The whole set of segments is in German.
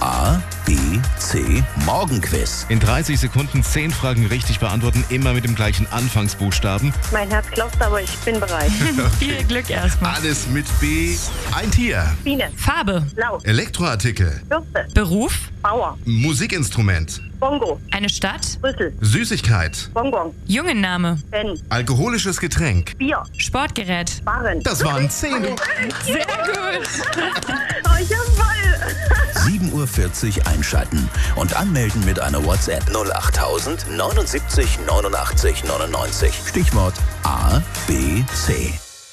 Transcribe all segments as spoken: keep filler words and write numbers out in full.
A, B, C. Morgenquiz. In dreißig Sekunden zehn Fragen richtig beantworten, immer mit dem gleichen Anfangsbuchstaben. Mein Herz klopft, aber ich bin bereit. Viel Glück erstmal. Alles mit B. Ein Tier. Biene. Farbe. Blau. Elektroartikel. Bürste. Beruf. Bauer. Musikinstrument. Bongo. Eine Stadt. Brüssel. Süßigkeit. Bonbon. Jungenname. Ben. Alkoholisches Getränk. Bier. Sportgerät. Barren. Das waren zehn. Sehr gut. Oh, ich hab voll. sieben Uhr vierzig einschalten und anmelden mit einer WhatsApp null achttausend neunundsiebzig neunundachtzig neunundneunzig. Stichwort A, B, C.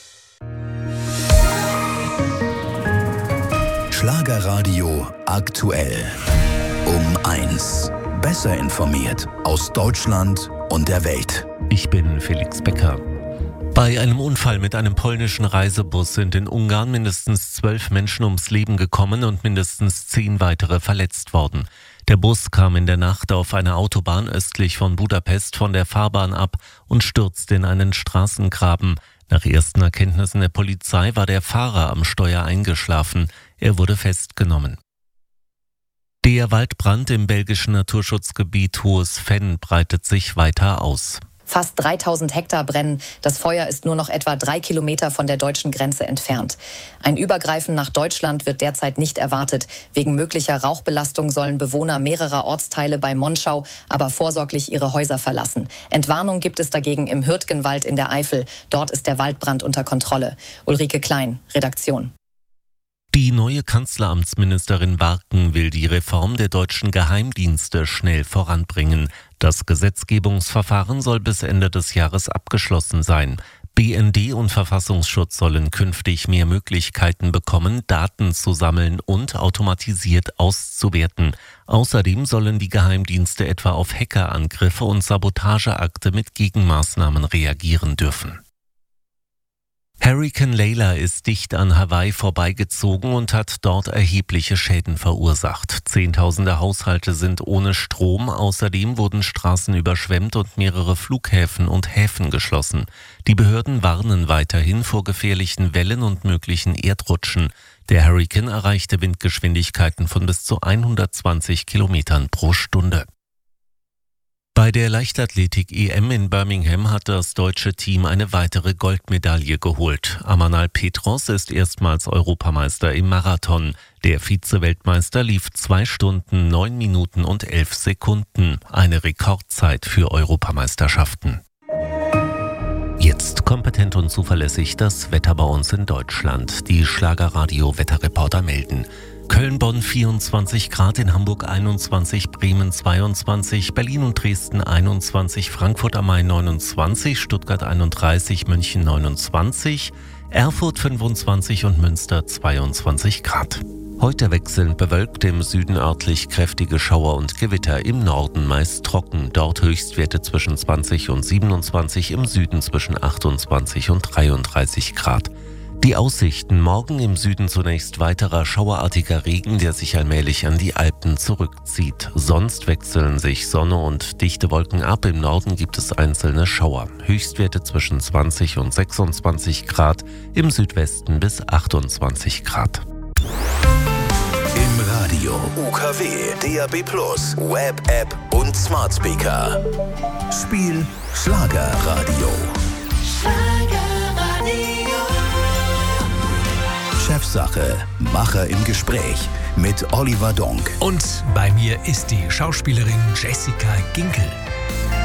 Schlagerradio aktuell. Um eins. Besser informiert aus Deutschland und der Welt. Ich bin Felix Becker. Bei einem Unfall mit einem polnischen Reisebus sind in Ungarn mindestens zwölf Menschen ums Leben gekommen und mindestens zehn weitere verletzt worden. Der Bus kam in der Nacht auf einer Autobahn östlich von Budapest von der Fahrbahn ab und stürzte in einen Straßengraben. Nach ersten Erkenntnissen der Polizei war der Fahrer am Steuer eingeschlafen. Er wurde festgenommen. Der Waldbrand im belgischen Naturschutzgebiet Hohes Venn breitet sich weiter aus. Fast dreitausend Hektar brennen. Das Feuer ist nur noch etwa drei Kilometer von der deutschen Grenze entfernt. Ein Übergreifen nach Deutschland wird derzeit nicht erwartet. Wegen möglicher Rauchbelastung sollen Bewohner mehrerer Ortsteile bei Monschau aber vorsorglich ihre Häuser verlassen. Entwarnung gibt es dagegen im Hürtgenwald in der Eifel. Dort ist der Waldbrand unter Kontrolle. Ulrike Klein, Redaktion. Die neue Kanzleramtsministerin Barken will die Reform der deutschen Geheimdienste schnell voranbringen. Das Gesetzgebungsverfahren soll bis Ende des Jahres abgeschlossen sein. B N D und Verfassungsschutz sollen künftig mehr Möglichkeiten bekommen, Daten zu sammeln und automatisiert auszuwerten. Außerdem sollen die Geheimdienste etwa auf Hackerangriffe und Sabotageakte mit Gegenmaßnahmen reagieren dürfen. Hurrikan Leila ist dicht an Hawaii vorbeigezogen und hat dort erhebliche Schäden verursacht. Zehntausende Haushalte sind ohne Strom. Außerdem wurden Straßen überschwemmt und mehrere Flughäfen und Häfen geschlossen. Die Behörden warnen weiterhin vor gefährlichen Wellen und möglichen Erdrutschen. Der Hurrikan erreichte Windgeschwindigkeiten von bis zu hundertzwanzig Kilometern pro Stunde. Bei der Leichtathletik-E M in Birmingham hat das deutsche Team eine weitere Goldmedaille geholt. Amanal Petros ist erstmals Europameister im Marathon. Der Vize-Weltmeister lief zwei Stunden, neun Minuten und elf Sekunden. Eine Rekordzeit für Europameisterschaften. Jetzt kompetent und zuverlässig das Wetter bei uns in Deutschland. Die Schlagerradio-Wetterreporter melden. Köln-Bonn vierundzwanzig Grad, in Hamburg einundzwanzig, Bremen zweiundzwanzig, Berlin und Dresden einundzwanzig, Frankfurt am Main neunundzwanzig, Stuttgart einunddreißig, München neunundzwanzig, Erfurt fünfundzwanzig und Münster zweiundzwanzig Grad. Heute wechselnd bewölkt, im Süden örtlich kräftige Schauer und Gewitter, im Norden meist trocken, dort Höchstwerte zwischen zwanzig und siebenundzwanzig, im Süden zwischen achtundzwanzig und dreiunddreißig Grad. Die Aussichten: morgen im Süden zunächst weiterer schauerartiger Regen, der sich allmählich an die Alpen zurückzieht. Sonst wechseln sich Sonne und dichte Wolken ab. Im Norden gibt es einzelne Schauer. Höchstwerte zwischen zwanzig und sechsundzwanzig Grad, im Südwesten bis achtundzwanzig Grad. Im Radio, U K W, D A B plus, Web, App und Smart Speaker. Spiel Schlagerradio. Chefsache, Macher im Gespräch mit Oliver Donk. Und bei mir ist die Schauspielerin Jessica Ginkel.